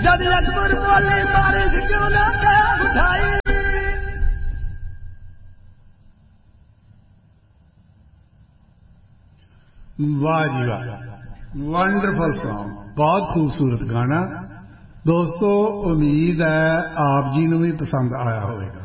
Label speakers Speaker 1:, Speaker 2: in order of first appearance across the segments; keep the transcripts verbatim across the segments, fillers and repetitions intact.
Speaker 1: जद अकबर बोले बारिश क्यों ना क्या उठाई।
Speaker 2: वाह जी वाह, वंडरफुल सॉन्ग, बहुत खूबसूरत गाना। दोस्तों उम्मीद है आप जी ਨੂੰ भी पसंद आया होगा।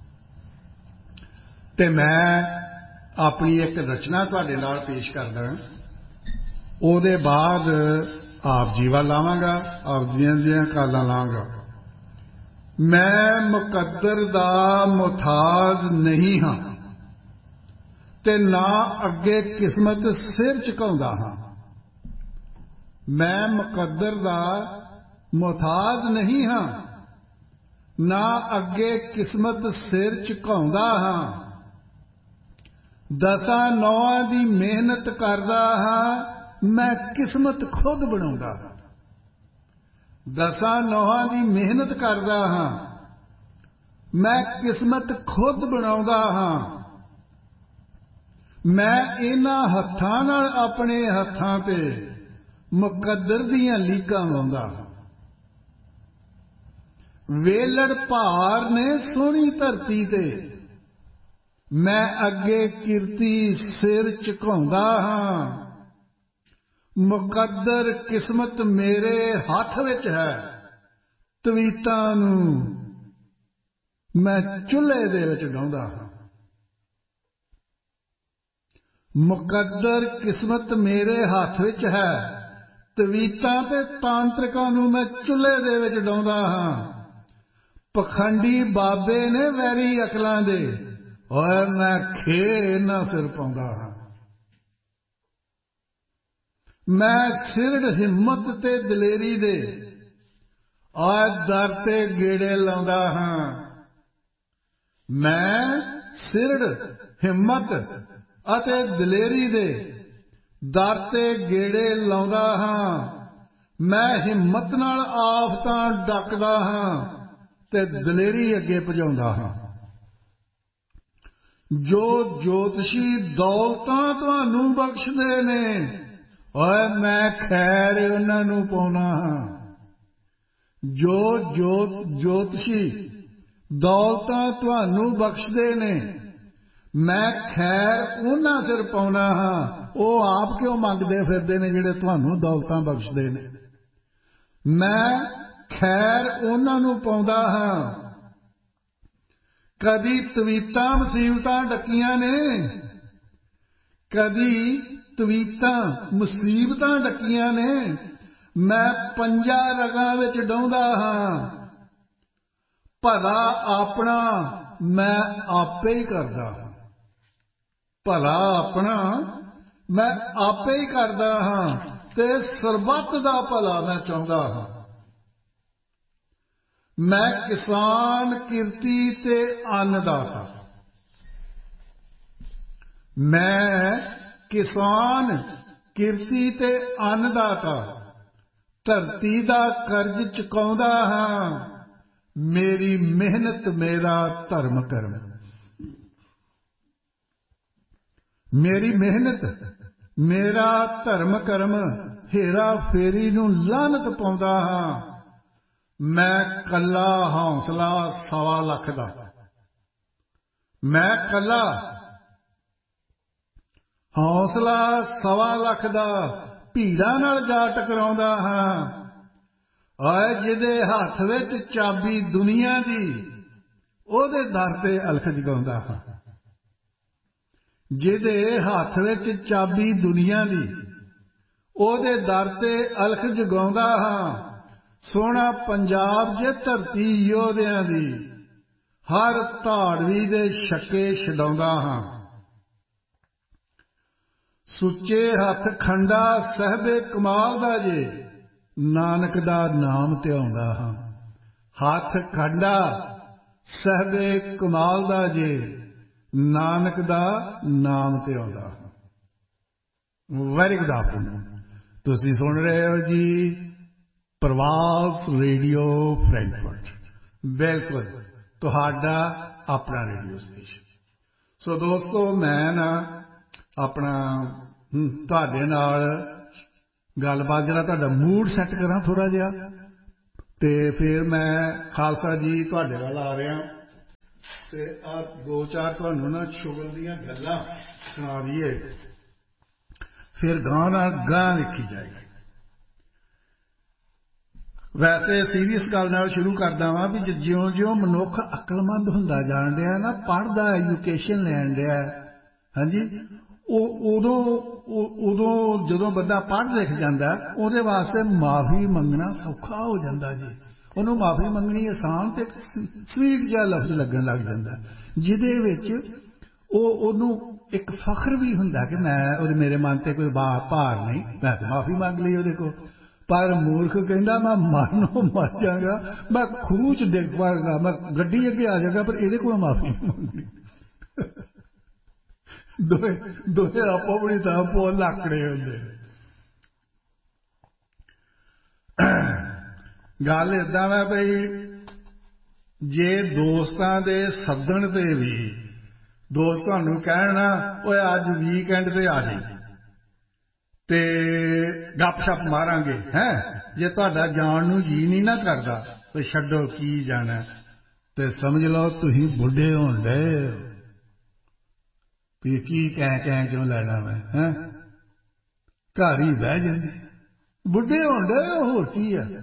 Speaker 2: ਤੇ मैं अपनी एक रचना ਤੁਹਾਡੇ ਨਾਲ पेश करदा, ਉਹਦੇ बाद आप जी ਵੱਲ ਆਵਾਂਗਾ, आप ਦੀਆਂ ਦੀਆਂ ਕਾਲਾਂ ਲਾਂਗਾ। मैं मुकद्दर ਦਾ ਮੁਹਤਾਜ नहीं ਹਾਂ ਤੇ ਨਾ ਅੱਗੇ ਕਿਸਮਤ ਸਿਰ ਝੁਕਾਉਂਦਾ ਹਾਂ। मैं मुकद्दर ਦਾ ਮੁਹਤਾਜ नहीं ਹਾਂ, ਨਾ ਅੱਗੇ ਕਿਸਮਤ ਸਿਰ ਝੁਕਾਉਂਦਾ ਹਾਂ। ਦਸਾਂ ਨੌਆਂ ਦੀ ਮਿਹਨਤ ਕਰਦਾ ਹਾਂ, ਮੈਂ ਕਿਸਮਤ ਖੁਦ ਬਣਾਉਂਦਾ ਹਾਂ। ਦਸਾਂ ਨੌਆਂ ਦੀ ਮਿਹਨਤ ਕਰਦਾ ਹਾਂ, ਮੈਂ ਕਿਸਮਤ ਖੁਦ ਬਣਾਉਂਦਾ ਹਾਂ। मैं इन्हां हत्थां नाल अपने हत्थां ते मुकद्दर दियां लीकां लाउंदा। वेलड़ भार ने सोहनी धरती ते, मैं अगे किरती सिर झुकाउंदा हां। मुकद्दर किस्मत मेरे हथ विच है, तवीतां नूं मैं चुल्हे दे विच डाउंदा हां। मुकद्दर किस्मत मेरे हाथ विच है, तवीतां ते तांत्रिकां नूं मैं चुल्हे दे विच डाउंदा हां। पखंडी बाबे ने वैरी अकलां दे, ओए मैं खे इन्हां सिर पाउंदा हां। मैं सिरड़ हिम्मत ते दलेरी दे, ओए दर ते गेड़े लाउंदा हां। मैं सिरड़ हिम्मत ਅਤੇ ਦਲੇਰੀ ਦੇ ਦਰ ਤੇ ਗੇੜੇ ਲਾਉਂਦਾ ਹਾਂ। ਮੈਂ ਹਿੰਮਤ ਨਾਲ ਆਫਤਾਂ ਡੱਕਦਾ ਹਾਂ ਤੇ ਦਲੇਰੀ ਅੱਗੇ ਭਜਾਉਂਦਾ ਹਾਂ। ਜੋ ਜੋਤਸ਼ੀ ਦੌਲਤਾਂ ਤੁਹਾਨੂੰ ਬਖਸ਼ਦੇ ਨੇ, ਓਏ ਮੈਂ ਖੈਰ ਉਹਨਾਂ ਨੂੰ ਪਾਉਣਾ ਹਾਂ। ਜੋ ਜੋਤ ਜੋਤਸ਼ੀ ਦੌਲਤਾਂ ਤੁਹਾਨੂੰ ਬਖਸ਼ਦੇ ਨੇ, मैं खैर उन्हां सिर पाउना हां। ਉਹ ਆਪ ਕਿਉਂ ਮੰਗਦੇ ਫਿਰਦੇ ਨੇ ਜਿਹੜੇ ਤੁਹਾਨੂੰ ਦੌਲਤਾਂ ਬਖਸ਼ਦੇ ਨੇ। ਮੈਂ ਖੈਰ ਉਹਨਾਂ ਨੂੰ ਪਾਉਂਦਾ ਹਾਂ। ਕਦੀ ਤਵੀਤਾਂ ਮੁਸੀਬਤਾਂ ਡੱਕੀਆਂ ਨੇ, ਕਦੀ ਤਵੀਤਾਂ ਮੁਸੀਬਤਾਂ ਡੱਕੀਆਂ ਨੇ, ਮੈਂ ਪੰਜਾ ਰਗਾਂ ਵਿੱਚ ਡਾਉਂਦਾ ਹਾਂ। ਭਲਾ ਆਪਣਾ ਮੈਂ ਆਪੇ ਹੀ ਕਰਦਾ ਹਾਂ। ਭਲਾ ਆਪਣਾ ਮੈਂ ਆਪੇ ਹੀ ਕਰਦਾ ਹਾਂ ਤੇ ਸਰਬੱਤ ਦਾ ਭਲਾ ਮੈਂ ਚਾਹੁੰਦਾ ਹਾਂ। ਮੈਂ ਕਿਸਾਨ ਕਿਰਤੀ ਤੇ ਅੰਨਦਾਤਾ, ਮੈਂ ਕਿਸਾਨ ਕਿਰਤੀ ਤੇ ਅੰਨਦਾਤਾ, ਧਰਤੀ ਦਾ ਕਰਜ਼ ਚੁਕਾਉਂਦਾ ਹਾਂ। ਮੇਰੀ ਮਿਹਨਤ ਮੇਰਾ ਧਰਮ ਕਰਮ, मेरी मेहनत मेरा धर्म कर्म, हेरा फेरी नूं लानत पाउंदा हां। मैं कला हौसला सवा लख दा, मैं कला हौसला सवा लख दा भीड़ां नाल जा टकराउंदा हां। ओए जिहदे हत्थ विच चाबी दुनिया दी, ओहदे दर ते अलख जगाउंदा हां। ਜਿਹਦੇ ਹੱਥ ਵਿੱਚ ਚਾਬੀ ਦੁਨੀਆ ਦੀ, ਉਹਦੇ ਦਰ ਤੇ ਅਲਖ ਜਗਾਉਂਦਾ ਹਾਂ। ਸੋਹਣਾ ਪੰਜਾਬ ਜੇ ਧਰਤੀ ਯੋਧਿਆਂ ਦੀ, ਹਰ ਧਾੜਵੀ ਦੇ ਛੱਕੇ ਛਡਾਉਂਦਾ ਹਾਂ। ਸੁੱਚੇ ਹੱਥ ਖੰਡਾ ਸਹਿਬੇ ਕਮਾਲ ਦਾ ਜੇ, ਨਾਨਕ ਦਾ ਨਾਮ ਧਿਆਉਂਦਾ ਹਾਂ। ਹੱਥ ਖੰਡਾ ਸਹਿਬੇ ਕਮਾਲ ਦਾ ਜੇ, ਨਾਨਕ ਦਾ ਨਾਮ ਤੇ ਆਉਂਦਾ। Very good afternoon. ਤੁਸੀਂ ਸੁਣ ਰਹੇ ਹੋ ਜੀ ਪ੍ਰਵਾਸ ਰੇਡੀਓ ਫਰੈਂਕਫਰਟ, ਬਿਲਕੁਲ ਤੁਹਾਡਾ ਆਪਣਾ ਰੇਡੀਓ ਸਟੇਸ਼ਨ। ਸੋ ਦੋਸਤੋ ਮੈਂ ਨਾ ਆਪਣਾ ਤੁਹਾਡੇ ਨਾਲ ਗੱਲਬਾਤ, ਜਿਹੜਾ ਤੁਹਾਡਾ ਮੂਡ ਸੈੱਟ ਕਰਾਂ ਥੋੜ੍ਹਾ ਜਿਹਾ, ਤੇ ਫਿਰ ਮੈਂ ਖਾਲਸਾ ਜੀ ਤੁਹਾਡੇ ਵੱਲ ਆ ਰਿਹਾ ਤੇ ਆ ਦੋ ਚਾਰ ਤੁਹਾਨੂੰ ਨਾ ਸ਼ੁਗਲ ਦੀਆਂ ਗੱਲਾਂ ਸੁਣਾ ਦਈਏ, ਫਿਰ ਗਾਂ ਨਾਲ ਗਾਂ ਲਿਖੀ ਜਾਏਗੀ। ਵੈਸੇ ਸੀਰੀਅਸ ਗੱਲ ਨਾਲ ਸ਼ੁਰੂ ਕਰਦਾ ਵਾਂ ਵੀ ਜਿਉਂ ਜਿਉਂ ਮਨੁੱਖ ਅਕਲਮੰਦ ਹੁੰਦਾ ਜਾਣ ਡਿਆ ਨਾ, ਪੜ੍ਹਦਾ, ਐਜੂਕੇਸ਼ਨ ਲੈਣ ਡਿਆ, ਹਾਂਜੀ, ਉਹ ਉਦੋਂ ਉਦੋਂ ਜਦੋਂ ਬੰਦਾ ਪੜ੍ਹ ਲਿਖ ਜਾਂਦਾ ਉਹਦੇ ਵਾਸਤੇ ਮਾਫੀ ਮੰਗਣਾ ਸੌਖਾ ਹੋ ਜਾਂਦਾ ਜੀ। ਉਹਨੂੰ ਮਾਫੀ ਮੰਗਣੀ ਆਸਾਨ ਤੇ ਸਵੀਟ ਜਿਹਾ ਲਫ਼ਜ਼ ਲੱਗਣ ਲੱਗ ਜਾਂਦਾ, ਜਿਹਦੇ ਵਿੱਚ ਉਹ ਉਹਨੂੰ ਇੱਕ ਫਖਰ ਵੀ ਹੁੰਦਾ ਕਿ ਮੈਂ ਉਹਦੇ ਮੇਰੇ ਮਨ ਤੇ ਕੋਈ ਬਾ ਭਾਰ ਨਹੀਂ, ਮੈਂ ਤਾਂ ਮਾਫੀ ਮੰਗ ਲਈ ਉਹਦੇ ਕੋਲ। ਪਰ ਮੂਰਖ ਕਹਿੰਦਾ ਮੈਂ ਮਰਨੋਂ ਮਰ ਜਾਗਾ, ਮੈਂ ਖੂਹ ਚ ਡਿੱਗ ਪਾਂਗਾ, ਮੈਂ ਗੱਡੀ ਅੱਗੇ ਆ ਜਾਗਾ, ਪਰ ਇਹਦੇ ਕੋਲ ਮਾਫੀ ਨਹੀਂ ਮੰਗਣੀ। ਦੋਏ ਦੋਏ ਆਪੋ ਆਪਣੀ ਥਾਂ ਪੋਲ ਲੱਕੜੇ ਹੁੰਦੇ। ਗੱਲ ਏਦਾਂ ਵਾ ਬਈ ਜੇ ਦੋਸਤਾਂ ਦੇ ਸੱਦਣ ਤੇ ਵੀ ਦੋਸਤ ਤੁਹਾਨੂੰ ਕਹਿਣ ਨਾ ਓਏ ਅੱਜ ਵੀਕਐਂਡ ਤੇ ਆ ਜਾਈਂ ਤੇ ਗੱਪ ਛੱਪ ਮਾਰਾਂਗੇ, ਹੈਂ, ਜੇ ਤੁਹਾਡਾ ਜਾਣ ਨੂੰ ਜੀ ਨਹੀਂ ਨਾ ਕਰਦਾ ਤੇ ਛੱਡੋ ਕੀ ਜਾਣਾ, ਤੇ ਸਮਝ ਲਓ ਤੁਸੀਂ ਬੁੱਢੇ ਹੋਣ ਡਏ ਹੋ ਵੀ ਕੀ ਕਹਿ ਕਹਿ ਕਿਉਂ ਲੈਣਾ ਮੈਂ, ਹੈਂ, ਘਰ ਹੀ ਬਹਿ ਜਾਂਦੇ, ਬੁੱਢੇ ਹੋਣ ਡਏ ਹੋ, ਹੋਰ ਕੀ ਆ।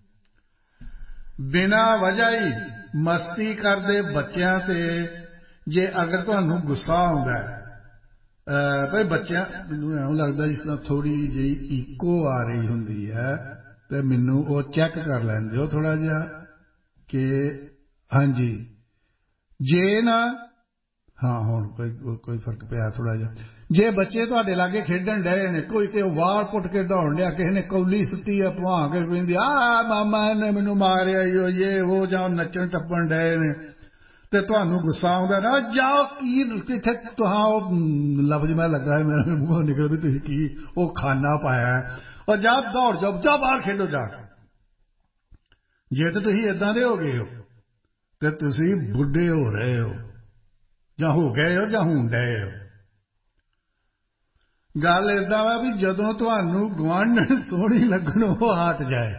Speaker 2: ਬਿਨਾਂ ਵਜ੍ਹਾ ਹੀ ਮਸਤੀ ਕਰਦੇ ਬੱਚਿਆਂ ਤੇ ਜੇ ਅਗਰ ਤੁਹਾਨੂੰ ਗੁੱਸਾ ਆਉਂਦਾ ਭਾਈ ਬੱਚਿਆਂ, ਮੈਨੂੰ ਇਉਂ ਲੱਗਦਾ ਜਿਸ ਤਰ੍ਹਾਂ ਥੋੜ੍ਹੀ ਜਿਹੀ ਈਕੋ ਆ ਰਹੀ ਹੁੰਦੀ ਹੈ, ਤੇ ਮੈਨੂੰ ਉਹ ਚੈੱਕ ਕਰ ਲੈਣ ਦਿਓ ਥੋੜ੍ਹਾ ਜਿਹਾ ਕਿ ਹਾਂਜੀ ਜੇ ਨਾ, ਹਾਂ ਹੁਣ ਕੋਈ ਕੋਈ ਫਰਕ ਪਿਆ ਥੋੜ੍ਹਾ ਜਿਹਾ। ਜੇ ਬੱਚੇ ਤੁਹਾਡੇ ਲਾਗੇ ਖੇਡਣ ਡਏ ਨੇ, ਕੋਈ ਤੇ ਵਾਲ ਪੁੱਟ ਕੇ ਦੌੜਨ ਡਿਆ, ਕਿਸੇ ਨੇ ਕੌਲੀ ਸੁੱਟੀ ਆ ਭਵਾ ਕੇ ਕਹਿੰਦੀ ਆ ਮਾਮਾ ਇਹਨੇ ਮੈਨੂੰ ਮਾਰਿਆ ਈ, ਇਹ ਉਹ ਜਾਂ ਨੱਚਣ ਟੱਪਣ ਡਏ ਨੇ, ਤੇ ਤੁਹਾਨੂੰ ਗੁੱਸਾ ਆਉਂਦਾ ਨਾ, ਜਾਓ ਕੀ ਕਿੱਥੇ ਤੁਹਾਂ ਉਹ ਲਫ਼ਜ਼ ਮੈਂ ਲੱਗਾ ਮੇਰੇ ਮੂੰਹੋਂ ਨਿਕਲ ਵੀ ਤੁਸੀਂ ਕੀ ਉਹ ਖਾਨਾ ਪਾਇਆ, ਉਹ ਜਾ ਦੌੜ ਜਾਓ, ਜਾ ਬਾਹਰ ਖੇਡੋ ਜਾ ਕੇ। ਜੇ ਤਾਂ ਤੁਸੀਂ ਏਦਾਂ ਦੇ ਹੋ ਗਏ ਹੋ ਤੇ ਤੁਸੀਂ ਬੁੱਢੇ ਹੋ ਰਹੇ ਹੋ, ਜਾਂ ਹੋ ਗਏ ਹੋ ਜਾਂ ਹੋਣ ਡਏ ਹੋ। ਗੱਲ ਏਦਾਂ ਵਾ ਵੀ ਜਦੋਂ ਤੁਹਾਨੂੰ ਗੁਆਂਢਣ ਸੋਹਣੀ ਲੱਗਣੋਂ ਹਟ ਜਾਏ,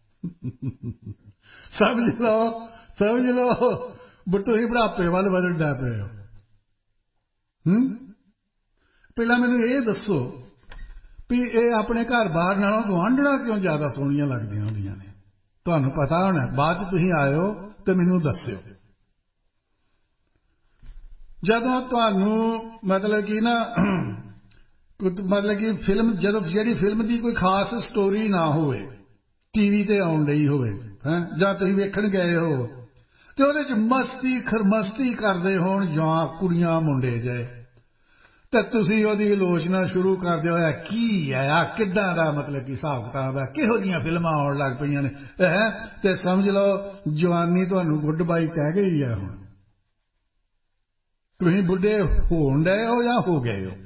Speaker 2: ਸਮਝ ਲਓ ਸਮਝ ਲਓ ਤੁਸੀਂ ਬੁਢਾਪੇ ਵੱਲ ਵਧਣ ਲੱਗ ਪਏ ਹੋ। ਹੂੰ, ਪਹਿਲਾਂ ਮੈਨੂੰ ਇਹ ਦੱਸੋ ਵੀ ਇਹ ਆਪਣੇ ਘਰ ਬਾਹਰ ਨਾਲੋਂ ਗੁਆਂਢਣਾ ਕਿਉਂ ਜ਼ਿਆਦਾ ਸੋਹਣੀਆਂ ਲੱਗਦੀਆਂ ਹੁੰਦੀਆਂ ਨੇ? ਤੁਹਾਨੂੰ ਪਤਾ ਹੋਣਾ, ਬਾਅਦ ਚ ਤੁਸੀਂ ਆਇਓ ਤੇ ਮੈਨੂੰ ਦੱਸਿਓ। ਜਦੋਂ ਤੁਹਾਨੂੰ ਮਤਲਬ ਕਿ ਨਾ ਮਤਲਬ ਕਿ ਫਿਲਮ, ਜਦੋਂ ਜਿਹੜੀ ਫਿਲਮ ਦੀ ਕੋਈ ਖਾਸ ਸਟੋਰੀ ਨਾ ਹੋਵੇ, ਟੀਵੀ ਤੇ ਆਉਣ ਡਈ ਹੋਵੇ, ਹੈਂ, ਜਾਂ ਤੁਸੀਂ ਵੇਖਣ ਗਏ ਹੋ ਤੇ ਉਹਦੇ ਚ ਮਸਤੀ ਖਰਮਸਤੀ ਕਰਦੇ ਹੋਣ ਜਾਂ ਕੁੜੀਆਂ ਮੁੰਡੇ ਜਿਹੇ, ਤੇ ਤੁਸੀਂ ਉਹਦੀ ਆਲੋਚਨਾ ਸ਼ੁਰੂ ਕਰ ਦਿਓ, ਹੈ ਕੀ ਹੈ ਆ, ਕਿੱਦਾਂ ਦਾ ਮਤਲਬ ਕਿ ਹਿਸਾਬ ਕਿਤਾਬ ਹੈ, ਕਿਹੋ ਜਿਹੀਆਂ ਫਿਲਮਾਂ ਆਉਣ ਲੱਗ ਪਈਆਂ ਨੇ, ਹੈਂ, ਤੇ ਸਮਝ ਲਓ ਜਵਾਨੀ ਤੁਹਾਨੂੰ ਗੁੱਡ ਬਾਈ ਕਹਿ ਗਈ ਹੈ। ਹੁਣ ਤੁਸੀਂ ਬੁੱਢੇ ਹੋਣ ਡਏ ਹੋ ਜਾਂ ਹੋ ਗਏ ਹੋ।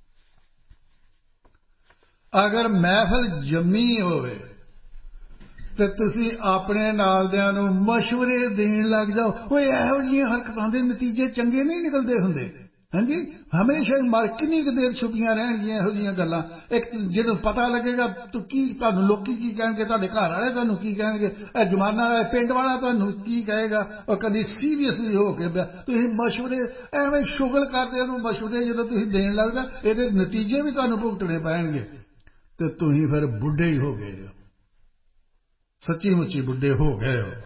Speaker 2: ਅਗਰ ਮਹਿਫਲ ਜੰਮੀ ਹੋਵੇ ਤੇ ਤੁਸੀਂ ਆਪਣੇ ਨਾਲਦਿਆਂ ਨੂੰ ਮਸ਼ਵਰੇ ਦੇਣ ਲੱਗ ਜਾਓ, ਓਏ ਇਹੋ ਜਿਹੀਆਂ ਹਰਕਤਾਂ ਦੇ ਨਤੀਜੇ ਚੰਗੇ ਨਹੀਂ ਨਿਕਲਦੇ ਹੁੰਦੇ, ਹਾਂਜੀ, ਹਮੇਸ਼ਾ ਹੀ ਮਰ ਕਿੰਨੀ ਕੁ ਦੇਰ ਛੁਪੀਆਂ ਰਹਿਣਗੀਆਂ ਇਹੋ ਜਿਹੀਆਂ ਗੱਲਾਂ। ਇੱਕ ਜਦੋਂ ਪਤਾ ਲੱਗੇਗਾ ਤੂੰ ਕੀ, ਤੁਹਾਨੂੰ ਲੋਕੀ ਕੀ ਕਹਿਣਗੇ, ਤੁਹਾਡੇ ਘਰ ਵਾਲੇ ਤੁਹਾਨੂੰ ਕੀ ਕਹਿਣਗੇ, ਇਹ ਜ਼ਮਾਨਾ ਪਿੰਡ ਵਾਲਾ ਤੁਹਾਨੂੰ ਕੀ ਕਹੇਗਾ, ਔਰ ਕਦੀ ਸੀਰੀਅਸਲੀ ਹੋ ਕੇ ਤੁਸੀਂ ਮਸ਼ਵਰੇ ਐਵੇਂ ਸ਼ੁਗਲ ਕਰਦੇ ਉਹਨੂੰ ਮਸ਼ਵਰੇ ਜਦੋਂ ਤੁਸੀਂ ਦੇਣ ਲੱਗਦਾ, ਇਹਦੇ ਨਤੀਜੇ ਵੀ ਤੁਹਾਨੂੰ ਭੁਗਤਣੇ ਪੈਣਗੇ ਤੇ ਤੁਸੀਂ ਫਿਰ ਬੁੱਢੇ ਹੀ ਹੋ ਗਏ ਹੋ, ਸੱਚੀ ਮੁੱਚੀ ਬੁੱਢੇ ਹੋ ਗਏ ਹੋ।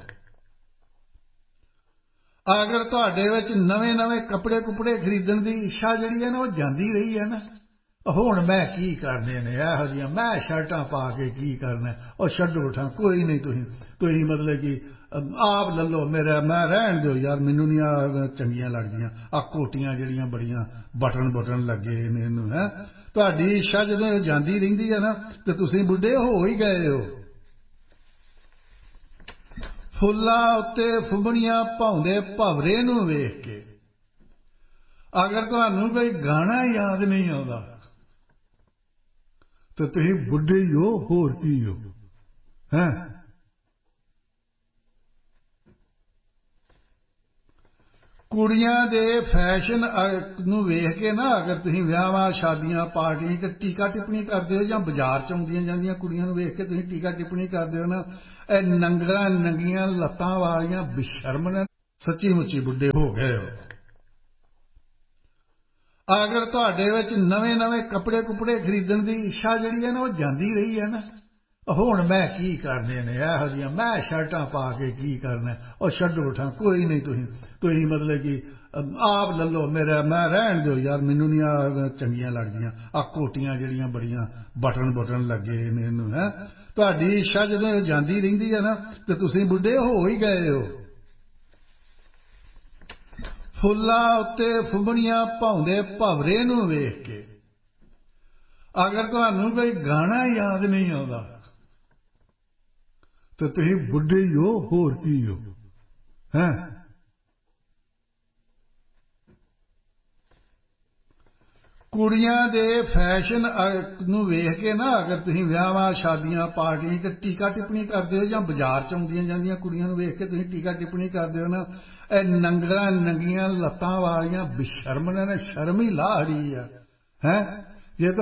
Speaker 2: ਅਗਰ ਤੁਹਾਡੇ ਵਿੱਚ ਨਵੇਂ ਨਵੇਂ ਕੱਪੜੇ ਕੁਪੜੇ ਖਰੀਦਣ ਦੀ ਇੱਛਾ ਜਿਹੜੀ ਹੈ ਨਾ ਉਹ ਜਾਂਦੀ ਰਹੀ ਹੈ ਨਾ, ਹੁਣ ਮੈਂ ਕੀ ਕਰਨੇ ਨੇ ਇਹੋ ਜਿਹੀਆਂ, ਮੈਂ ਸ਼ਰਟਾਂ ਪਾ ਕੇ ਕੀ ਕਰਨਾ, ਉਹ ਛੱਡੋ ਉਠਾਂ ਕੋਈ ਨਹੀਂ, ਤੁਸੀਂ ਤੁਸੀਂ ਮਤਲਬ ਕਿ ਆਪ ਲੈ ਲਓ, ਮੇਰਾ ਮੈਂ ਰਹਿਣ ਦਿਓ ਯਾਰ, ਮੈਨੂੰ ਨਹੀਂ ਆ ਚੰਗੀਆਂ ਲੱਗਦੀਆਂ ਆ ਕੋਟੀਆਂ ਜਿਹੜੀਆਂ ਬੜੀਆਂ ਬਟਨ ਬਟਨ ਲੱਗੇ ਨੇ ਇਹਨੂੰ, ਹੈਂ, ਤੁਹਾਡੀ ਇੱਛਾ ਜਦੋਂ ਜਾਂਦੀ ਰਹਿੰਦੀ ਹੈ ਨਾ ਤੇ ਤੁਸੀਂ ਬੁੱਢੇ ਹੋ ਹੀ ਗਏ ਹੋ। ਫੁੱਲਾਂ ਉੱਤੇ ਫੁੰਮਣੀਆਂ ਪਾਉਂਦੇ ਭਵਰੇ ਨੂੰ ਵੇਖ ਕੇ ਅਗਰ ਤੁਹਾਨੂੰ ਕੋਈ ਗਾਣਾ ਯਾਦ ਨਹੀਂ ਆਉਂਦਾ ਤੇ ਤੁਸੀਂ ਬੁੱਢੇ ਹੀ ਹੋ, ਹੋਰ ਕੀ ਹੋ, ਹੈਂ। ਕੁੜੀਆਂ ਦੇ ਫੈਸ਼ਨ ਨੂੰ ਵੇਖ ਕੇ ਨਾ ਅਗਰ ਤੁਸੀਂ ਵਿਆਹਾਂ ਸ਼ਾਦੀਆਂ ਪਾਰਟੀਆਂ ਤੇ ਟੀਕਾ ਟਿੱਪਣੀ ਕਰਦੇ ਹੋ, ਜਾਂ ਬਾਜ਼ਾਰ ਚ ਆਉਂਦੀਆਂ ਜਾਂਦੀਆਂ ਕੁੜੀਆਂ ਨੂੰ ਵੇਖ ਕੇ ਤੁਸੀਂ ਟੀਕਾ ਟਿੱਪਣੀ ਕਰਦੇ ਹੋ ਨਾ, ਇਹ ਨੰਗਾਂ ਨੰਗੀਆਂ ਲੱਤਾਂ ਵਾਲੀਆਂ ਬੇਸ਼ਰਮ ਨੇ ਸੱਚੀ ਮੁੱਚੀ ਬੁੱਢੇ ਹੋ ਗਏ ਹੋ। ਅਗਰ ਤੁਹਾਡੇ ਵਿੱਚ ਨਵੇਂ ਨਵੇਂ ਕੱਪੜੇ ਕੁਪੜੇ ਖਰੀਦਣ ਦੀ ਇੱਛਾ ਜਿਹੜੀ ਹੈ ਨਾ ਉਹ ਜਾਂਦੀ ਰਹੀ ਹੈ ਨਾ, ਹੁਣ ਮੈਂ ਕੀ ਕਰਨੇ ਨੇ ਇਹੋ ਜਿਹੀਆਂ ਮੈਂ ਸ਼ਰਟਾਂ ਪਾ ਕੇ ਕੀ ਕਰਨਾ, ਉਹ ਛੱਡੋ ਠਾਂ ਕੋਈ ਨਹੀਂ, ਤੁਸੀਂ ਤੁਸੀਂ ਮਤਲਬ ਕਿ ਆਪ ਲੈ ਲਓ ਮੇਰਾ, ਮੈਂ ਰਹਿਣ ਦਿਓ ਯਾਰ, ਮੈਨੂੰ ਨਹੀਂ ਆ ਚੰਗੀਆਂ ਲੱਗਦੀਆਂ ਆਹ ਕੋਟੀਆਂ ਜਿਹੜੀਆਂ ਬੜੀਆਂ ਬਟਨ ਬਟਨ ਲੱਗੇ ਮੈਨੂੰ। ਹੈਂ ਤੁਹਾਡੀ ਇੱਛਾ ਜਦੋਂ ਜਾਂਦੀ ਰਹਿੰਦੀ ਹੈ ਨਾ ਤੇ ਤੁਸੀਂ ਬੁੱਢੇ ਹੋ ਹੀ ਗਏ ਹੋ। ਫੁੱਲਾਂ ਉੱਤੇ ਫੁੰਮਣੀਆਂ ਪਾਉਂਦੇ ਭਵਰੇ ਨੂੰ ਵੇਖ ਕੇ ਅਗਰ ਤੁਹਾਨੂੰ ਕੋਈ ਗਾਣਾ ਯਾਦ ਨਹੀਂ ਆਉਂਦਾ ਤੇ ਤੁਸੀਂ ਬੁੱਢੇ ਹੀ ਹੋ, ਹੋਰ ਕੀ ਹੋ। ਹੈਂ ਕੁੜੀਆਂ ਦੇ ਫੈਸ਼ਨ ਨੂੰ ਵੇਖ ਕੇ ਨਾ ਅਗਰ ਤੁਸੀਂ ਵਿਆਹਾਂ ਸ਼ਾਦੀਆਂ ਪਾਰਟੀਆਂ ਤੇ ਟੀਕਾ ਟਿੱਪਣੀ ਕਰਦੇ ਹੋ, ਜਾਂ ਬਾਜ਼ਾਰ ਚ ਆਉਂਦੀਆਂ ਜਾਂਦੀਆਂ ਕੁੜੀਆਂ ਨੂੰ ਵੇਖ ਕੇ ਤੁਸੀਂ ਟੀਕਾ ਟਿੱਪਣੀ ਕਰਦੇ ਹੋ ਨਾ, ਇਹ ਨੰਗਾਂ ਨੰਗੀਆਂ ਲੱਤਾਂ ਵਾਲੀਆਂ ਬੇਸ਼ਰਮ ਨੇ, ਸ਼ਰਮ ਹੀ ਲਾਹ ਰਹੀ ਆ। ਹੈਂ